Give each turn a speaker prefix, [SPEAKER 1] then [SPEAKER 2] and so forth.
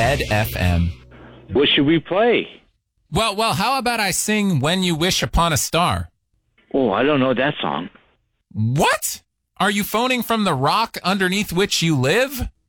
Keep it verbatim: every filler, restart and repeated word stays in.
[SPEAKER 1] Ed F M.
[SPEAKER 2] What should we play?
[SPEAKER 1] Well, well, how about I sing When You Wish Upon a Star?
[SPEAKER 2] Oh, I don't know that song.
[SPEAKER 1] What? Are you phoning from the rock underneath which you live?